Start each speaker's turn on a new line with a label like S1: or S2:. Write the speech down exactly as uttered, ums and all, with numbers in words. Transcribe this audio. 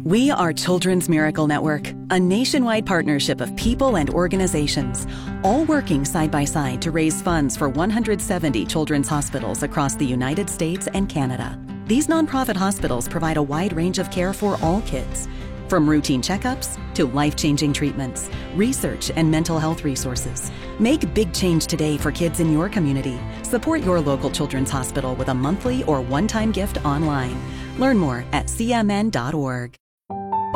S1: We are Children's Miracle Network, a nationwide partnership of people and organizations, all working side by side to raise funds for one hundred seventy children's hospitals across the United States and Canada. These nonprofit hospitals provide a wide range of care for all kids, from routine checkups to life-changing treatments, research, and mental health resources. Make big change today for kids in your community. Support your local children's hospital with a monthly or one-time gift online. Learn more at c m n dot org.